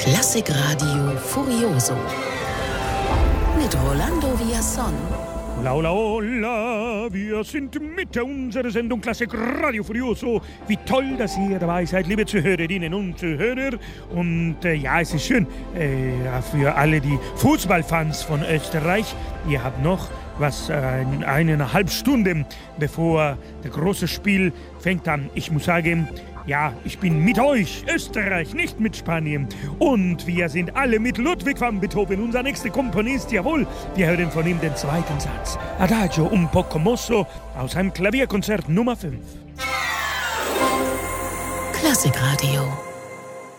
Klassikradio Furioso mit Rolando Villazón. Hola, hola, wir sind Mitte unserer Sendung Klassikradio Furioso. Wie toll, dass ihr dabei seid, liebe Zuhörerinnen und Zuhörer. Und ja, es ist schön für alle die Fußballfans von Österreich. Ihr habt noch was, 1,5 Stunden, bevor das große Spiel fängt an. Ich muss sagen, ja, ich bin mit euch, Österreich, nicht mit Spanien. Und wir sind alle mit Ludwig van Beethoven, unser nächster Komponist. Jawohl, wir hören von ihm den zweiten Satz. Adagio un poco mosso aus einem Klavierkonzert Nummer 5. Klassikradio.